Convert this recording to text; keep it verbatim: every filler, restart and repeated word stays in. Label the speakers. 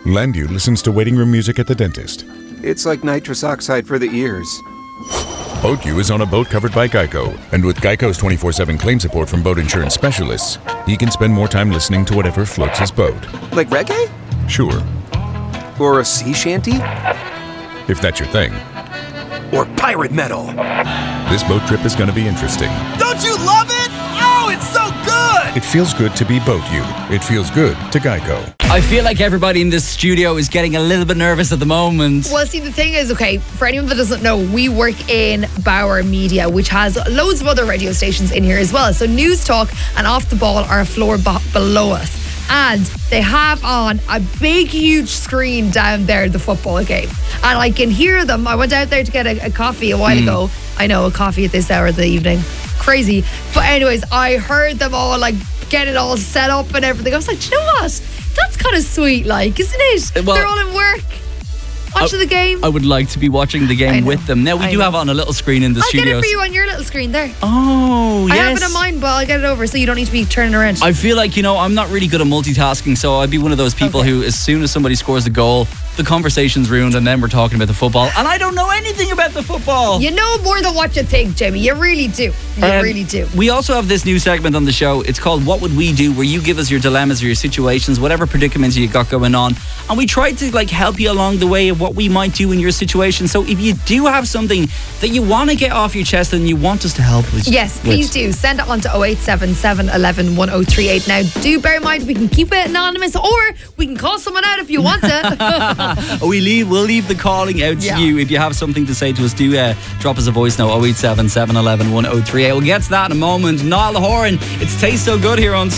Speaker 1: Landu listens to waiting room music at the dentist.
Speaker 2: It's like nitrous oxide for the ears.
Speaker 1: BoatU is on a boat covered by Geico, and with Geico's twenty-four seven claim support from boat insurance specialists, he can spend more time listening to whatever floats his boat.
Speaker 2: Like reggae?
Speaker 1: Sure.
Speaker 2: Or a sea shanty?
Speaker 1: If that's your thing.
Speaker 2: Or pirate metal?
Speaker 1: This boat trip is going to be interesting.
Speaker 2: Don't you love it? Oh, it's so good!
Speaker 1: It feels good to be BoatU. It feels good to Geico.
Speaker 3: I feel like everybody in this studio is getting a little bit nervous at the moment.
Speaker 4: Well, see, the thing is, okay, for anyone that doesn't know, we work in Bauer Media, which has loads of other radio stations in here as well. So News Talk and Off the Ball are a floor b- below us. And they have on a big, huge screen down there, the football game. And I can hear them. I went out there to get a, a coffee a while mm. ago. I know, a coffee at this hour of the evening. Crazy. But anyways, I heard them all like get it all set up and everything. I was like, do you know what? That's kind of sweet, like, isn't it? Well, they're all in work. Watching
Speaker 3: I,
Speaker 4: the game.
Speaker 3: I would like to be watching the game with them. Now, we I do know. have it on a little screen in the
Speaker 4: I'll
Speaker 3: studio.
Speaker 4: I'll get it for you on your little screen there.
Speaker 3: Oh, yes.
Speaker 4: I have it on mine, but I'll get it over so you don't need to be turning around.
Speaker 3: I feel like, you know, I'm not really good at multitasking, so I'd be one of those people okay. who, as soon as somebody scores a goal, the conversation's ruined and then we're talking about the football. And I don't know anything about the football.
Speaker 4: You know more than what you think, Jamie. You really do. You um, really do.
Speaker 3: We also have this new segment on the show. It's called What Would We Do? Where you give us your dilemmas or your situations, whatever predicaments you got going on. And we try to like help you along the way of what we might do in your situation. So if you do have something that you want to get off your chest and you want us to help with,
Speaker 4: yes, please do. Send it on to oh eight seven seven, one one, one oh three eight. Now, do bear in mind we can keep it anonymous or we can call someone out if you want to.
Speaker 3: we leave, we'll leave the calling out to
Speaker 4: yeah.
Speaker 3: you. If you have something to say to us, do uh, drop us a voice note, oh eight seven seven, one one, one oh three eight. We'll get to that in a moment. Niall Horan, it's Taste So Good here on